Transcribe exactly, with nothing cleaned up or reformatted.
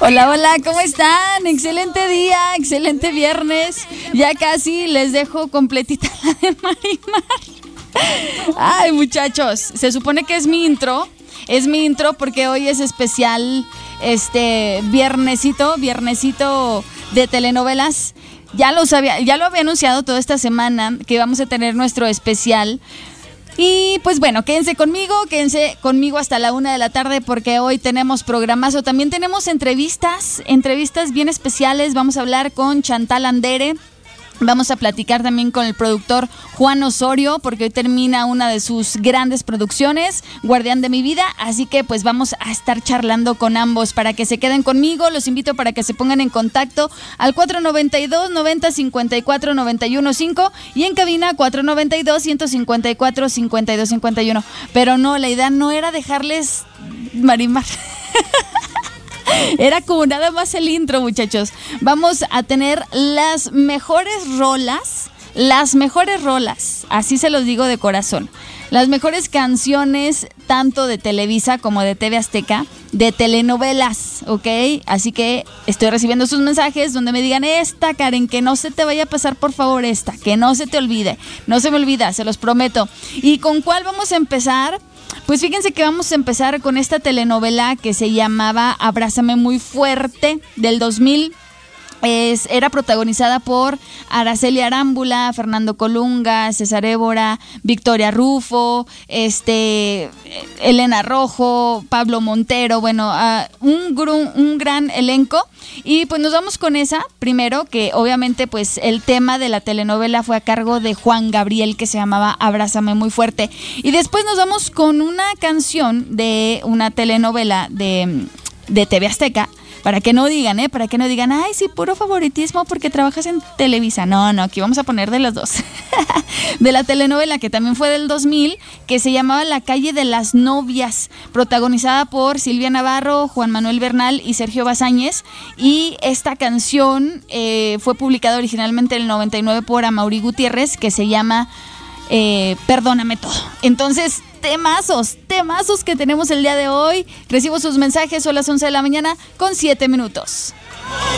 Hola, hola, ¿cómo están? Excelente día, excelente viernes. Ya casi les dejo completita la de Marimar. Ay, muchachos, se supone que es mi intro. Es mi intro porque hoy es especial, este, viernesito, viernesito de telenovelas. Ya lo sabía, ya lo había anunciado toda esta semana que vamos a tener nuestro especial. Y pues bueno, quédense conmigo, quédense conmigo hasta la una de la tarde porque hoy tenemos programazo. También tenemos entrevistas, entrevistas bien especiales. Vamos a hablar con Chantal Andere. Vamos a platicar también con el productor Juan Osorio porque hoy termina una de sus grandes producciones, Guardián de mi vida, así que pues vamos a estar charlando con ambos para que se queden conmigo. Los invito para que se pongan en contacto al cuatro noventa y dos, noventa, cincuenta y cuatro, noventa y uno cinco y en cabina cuatro noventa y dos, ciento cincuenta y cuatro, cincuenta y dos cincuenta y uno. Pero no, la idea no era dejarles Marimar. Era como nada más el intro, muchachos. Vamos a tener las mejores rolas, las mejores rolas, así se los digo de corazón. Las mejores canciones, tanto de Televisa como de T V Azteca, de telenovelas, ¿ok? Así que estoy recibiendo sus mensajes donde me digan, esta, Karen, que no se te vaya a pasar, por favor, esta, que no se te olvide. No se me olvida, se los prometo. ¿Y con cuál vamos a empezar? Pues fíjense que vamos a empezar con esta telenovela que se llamaba Abrázame muy fuerte del dos mil. Es, era protagonizada por Araceli Arámbula, Fernando Colunga, César Évora, Victoria Rufo, este, Elena Rojo, Pablo Montero, bueno, uh, un, gru- un gran elenco. Y pues nos vamos con esa, primero, que obviamente pues el tema de la telenovela fue a cargo de Juan Gabriel, que se llamaba Abrázame muy fuerte. Y después nos vamos con una canción de una telenovela de, de T V Azteca. Para que no digan, ¿eh? Para que no digan, ay, sí, puro favoritismo porque trabajas en Televisa. No, no, aquí vamos a poner de las dos. De la telenovela que también fue del dos mil, que se llamaba La calle de las novias, protagonizada por Silvia Navarro, Juan Manuel Bernal y Sergio Bazáñez. Y esta canción eh, fue publicada originalmente en el noventa y nueve por Amaury Gutiérrez, que se llama eh, Perdóname todo. Entonces, temazos, temazos que tenemos el día de hoy. Recibo sus mensajes, son las once de la mañana con siete minutos.